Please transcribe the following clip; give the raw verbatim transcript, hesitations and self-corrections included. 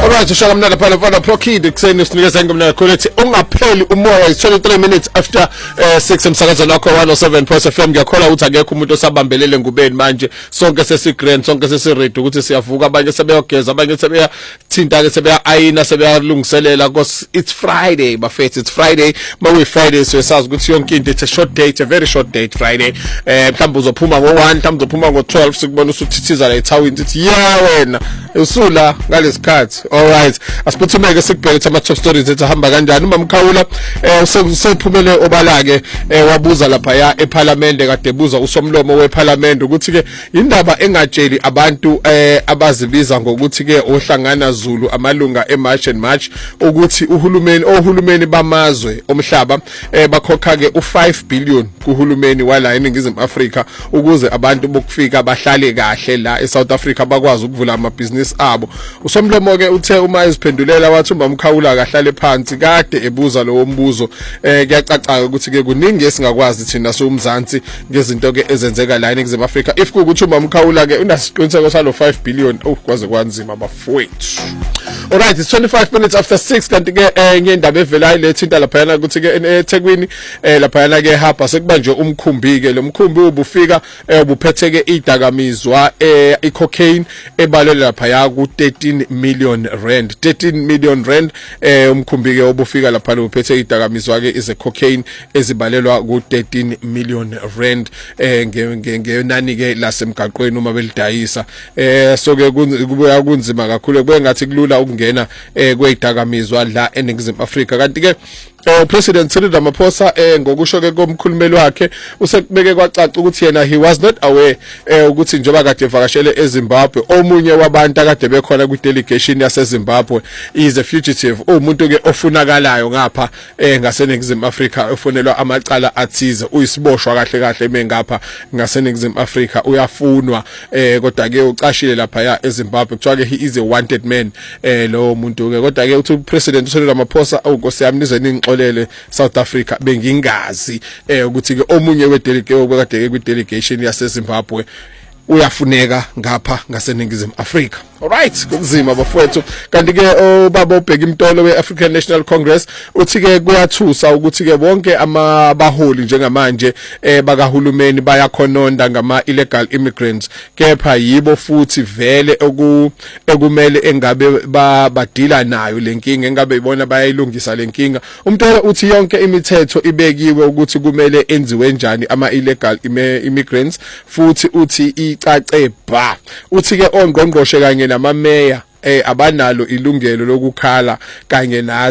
Alright, ushaka mnala phala mfana Prokid kuseni sinikeza ngomnala quality ungapheli umoya twenty-three minutes after uh, six emsakazo nakho one oh seven point F M. Ngiyakhola ukuthi akekho umuntu osabambelele ngubeni manje sonke sesi grand sonke sesi ready ukuthi siyavuka abanye sebeyogeza abanye sebeya thinta ke sebeya ayina sebeyalungiselela because it's Friday bafethu it's Friday mawe Friday so sazi ukuthi yonke into it's a short date a very short date Friday eh mhlawumbe uzophuma ngo one mhlawumbe uzophuma ngo twelve sikubona usuthithiza la ethawini ukuthi yeah wena usula ngalesikhathi. Alright, asiphumeke sikubheke ama top stories ethu hamba kanjani. Uma Mkhawula eh usephumele obala ke wabuza lapha ya eParliament kade buza usomlomo weParliament ukuthi ke indaba engatsheli abantu eh abazibiza ngokuthi ke ohlangana Zulu amalunga eMarch and March ukuthi uhulumeni ohulumeni bamazwe omhlaba eh bakhokha ke u five billion kuhulumeni wala eNingizimu Afrika ukuze abantu bokufika bahlale kahle la eSouth Africa bakwazi ukuvula amabhizinisi abo. Usomlomo ke uthe uma eziphendulela wathi uMba Mkhawula akahlale phansi kade ebuza lo mbuzo eh kuyacaca ukuthi ke kuningi esingakwazi thina soMzansi ngezinto ke ezenzeka la eNingizimu Afrika. If kuthi uMba Mkhawula ke unasiqiniseko salo five billion ukwaze kwanzima bafowethu. Alright, it's twenty-five minutes after six kanti ke ngendaba evela ilethinta lapha yana ukuthi ke eThekwini eh lapha yana ke hapa sekubanje umkhumbi ke lo mkhumbi ubufika ubuphethe ke idakamizwa eh icocaine ebalele lapha ya ku thirteen million rand thirteen million rand eh umkhumbi ke obufika lapha ubuphethe idakamizwa ke is a cocaine ezibalelwa ku thirteen million rand eh ngenani ke lasemgaqweni uma belidayisa eh so ke kubuya kunzima kakhulu kube ngathi kulula ukungena eh kweyidakamizwa la eNingizimu Afrika kanti ke Uh, President Cyril Ramaphosa eh ngokusho ke komkhulumeli wakhe usekubeke kwacaca ukuthi yena he was not aware eh ukuthi njoba kade evakashele eZimbabwe omunye wabantu akade bekhona ku delegation yase Zimbabwe is a fugitive umuntu ke ofunakalayo ngapha eh ngaseNingizimu Afrika ofonelwa amacala athize uyisiboshwa kahle kahle mengapha ngaseNingizimu Afrika uyafunwa eh kodwa ke ucashile lapha ya eZimbabwe kuthiwa ke he is a wanted man eh lo muntu ke kodwa ke uthi President Cyril Ramaphosa uNkosi yami nizeni olele South Africa bengingazi eh ukuthi ke omunye wedelegate obekade ku delegation yase Zimbabwe uyafuneka ngapha ngaseNingizimu Afrika. Alright, kunzima bafowethu kanti ke obaba obheka imtolo weAfrican National Congress uthi ke kuyathusa ukuthi ke bonke amabaholi njengamanje eh bakahulumeni bayakhononda ngama illegal immigrants kepha yibo futhi vele oku ekumele engabe badila nayo lenkinga engabe ibona bayayilungisa lenkinga. Umtolo uthi yonke imithetho ibekiwe ukuthi kumele enziwe njani ama illegal immigrants futhi uthi icace ba uthi ke ongqongqoshe kanye namameya eh abanalo ilungelo lokukhala kanye na